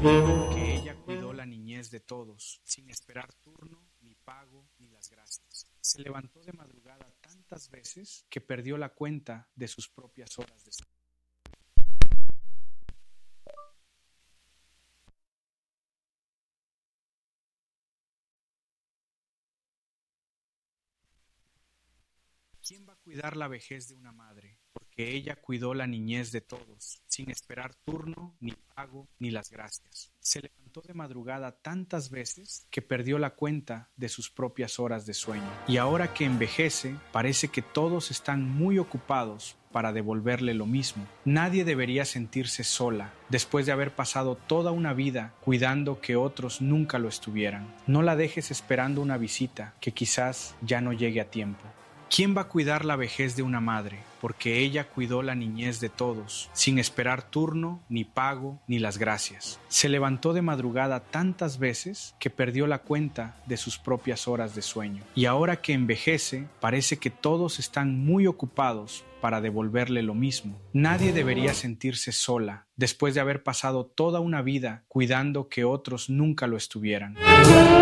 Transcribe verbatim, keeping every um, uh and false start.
que ella cuidó la niñez de todos, sin esperar turno, ni pago, ni las gracias. Se levantó de madrugada tantas veces que perdió la cuenta de sus propias horas de sueño. ¿Quién va a cuidar la vejez de una madre? Porque ella cuidó la niñez de todos, sin esperar turno, ni pago, ni las gracias. Se levantó de madrugada tantas veces que perdió la cuenta de sus propias horas de sueño. Y ahora que envejece, parece que todos están muy ocupados para devolverle lo mismo. Nadie debería sentirse sola después de haber pasado toda una vida cuidando que otros nunca lo estuvieran. No la dejes esperando una visita que quizás ya no llegue a tiempo. ¿Quién va a cuidar la vejez de una madre? Porque ella cuidó la niñez de todos, sin esperar turno, ni pago, ni las gracias. Se levantó de madrugada tantas veces que perdió la cuenta de sus propias horas de sueño. Y ahora que envejece, parece que todos están muy ocupados para devolverle lo mismo. Nadie debería sentirse sola después de haber pasado toda una vida cuidando que otros nunca lo estuvieran.